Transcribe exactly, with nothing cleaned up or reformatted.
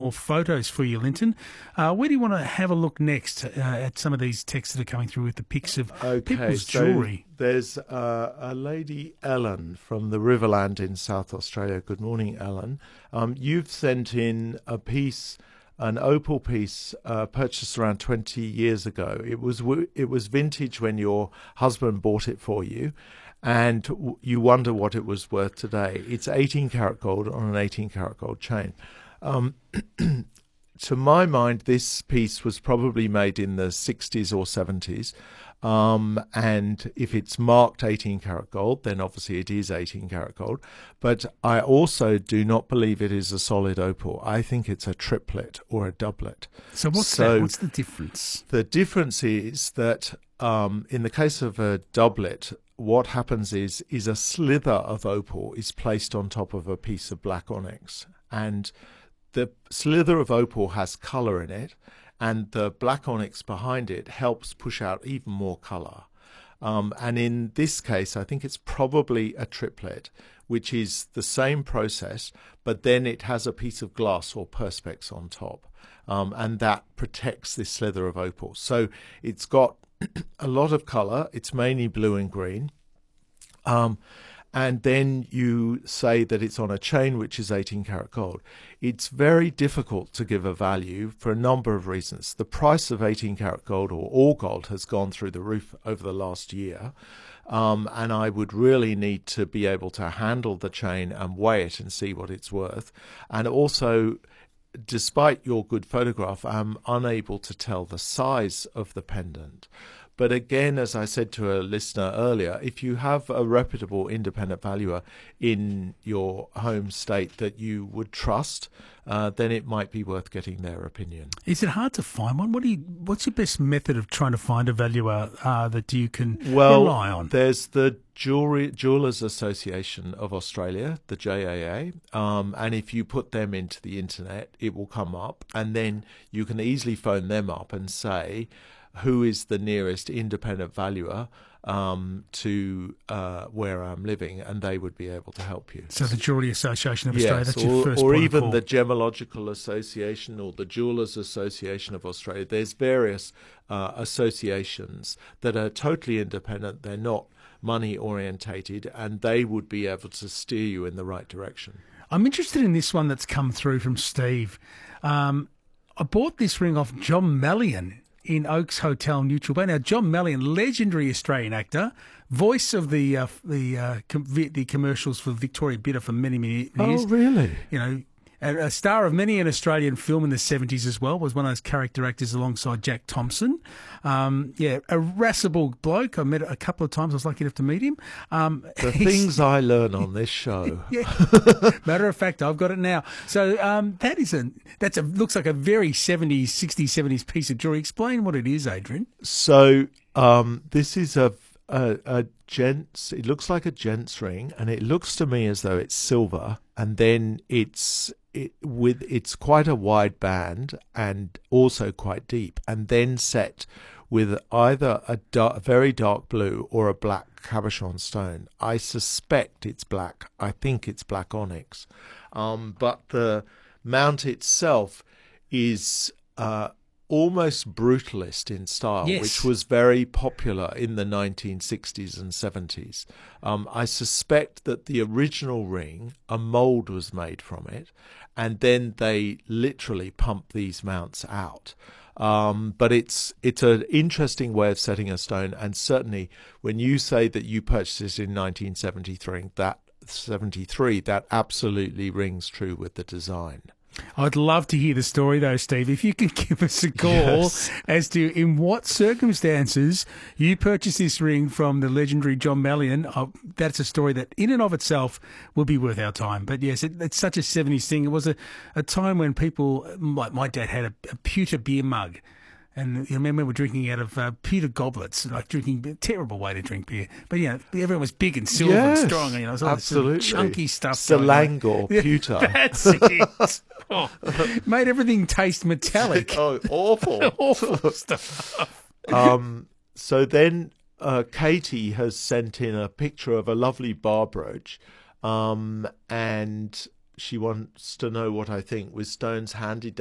more photos for you, Linton. Uh, where do you want to have a look next uh, at some of these texts that are coming through with the pics of okay, people's so jewellery? There's uh, a lady, Ellen, from the Riverland in South Australia. Good morning, Ellen. Um, you've sent in a piece, an opal piece uh, purchased around twenty years ago. It was w- it was vintage when your husband bought it for you, and w- you wonder what it was worth today. It's eighteen karat gold on an eighteen karat gold chain. Um, to my mind, this piece was probably made in the sixties or seventies. Um, and if it's marked eighteen karat gold, then obviously it is eighteen karat gold. But I also do not believe it is a solid opal. I think it's a triplet or a doublet. So what's so that? What's the difference? The difference is that um, in the case of a doublet, what happens is is a slither of opal is placed on top of a piece of black onyx, and the slither of opal has colour in it, and the black onyx behind it helps push out even more colour. Um, and in this case, I think it's probably a triplet, which is the same process, but then it has a piece of glass or perspex on top, um, and that protects this slither of opal. So it's got a lot of colour. It's mainly blue and green. Um, and then you say that it's on a chain which is eighteen karat gold. It's very difficult to give a value for a number of reasons. The price of eighteen karat gold or all gold has gone through the roof over the last year, um, and I would really need to be able to handle the chain and weigh it and see what it's worth. And also, despite your good photograph, I'm unable to tell the size of the pendant. But again, as I said to a listener earlier, if you have a reputable independent valuer in your home state that you would trust, uh, then it might be worth getting their opinion. Is it hard to find one? What do you? What's your best method of trying to find a valuer uh, that you can well, rely on? There's the Jewelry Jewelers Association of Australia, the J A A, um, and if you put them into the internet, it will come up, and then you can easily phone them up and say, who is the nearest independent valuer um, to uh, where I'm living, and they would be able to help you. So the Jewellery Association of Australia, yes, that's or, your first or point even of call. the Gemological Association or the Jewelers Association of Australia. There's various uh, associations that are totally independent. They're not money orientated, and they would be able to steer you in the right direction. I'm interested in this one that's come through from Steve. Um, I bought this ring off John Mallion in Oaks Hotel, Neutral Bay. Now, John Mallion, legendary Australian actor, voice of the uh, the uh, com- the commercials for Victoria Bitter for many, many years. Oh, really? You know, a, a star of many an Australian film in the seventies as well, was one of those character actors alongside Jack Thompson. Um, yeah, a irascible bloke. I met a couple of times. I was lucky enough to meet him. Um, the things I learn on this show. Yeah. Matter of fact, I've got it now. So um, that is a that's a looks like a very seventies, sixties, seventies piece of jewelry. Explain what it is, Adrian. So um, this is a, a a gents. It looks like a gents ring, and it looks to me as though it's silver, and then it's it with it's quite a wide band and also quite deep, and then set with either a dark, very dark blue or a black cabochon stone. I suspect it's black. I think it's black onyx. Um, but the mount itself is uh, almost brutalist in style, yes. which was very popular in the nineteen sixties and seventies. Um, I suspect that the original ring, a mould was made from it, and then they literally pump these mounts out. Um, but it's it's an interesting way of setting a stone, and certainly when you say that you purchased it in nineteen seventy-three, that seventy-three, that absolutely rings true with the design. I'd love to hear the story, though, Steve. If you could give us a call Yes. as to in what circumstances you purchased this ring from the legendary John Mallion, uh, that's a story that in and of itself will be worth our time. But yes, it, it's such a seventies thing. It was a, a time when people, like my dad had a, a pewter beer mug. And you remember we were drinking out of uh, pewter goblets, like drinking a terrible way to drink beer. But, you know, everyone was big and silver Yes, and strong. You know, it was all this sort of absolutely. chunky stuff. going on. Selangor Yeah, pewter. That's it. Oh, made everything taste metallic. Oh, awful. Awful stuff. Um, so then uh, Katie has sent in a picture of a lovely bar brooch, um, and she wants to know what I think with stones handed